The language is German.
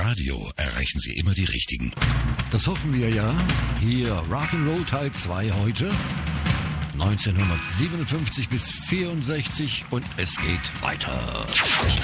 Radio erreichen Sie immer die Richtigen. Das hoffen wir ja. Hier Rock'n'Roll Teil 2 heute. 1957 bis 64 und es geht weiter.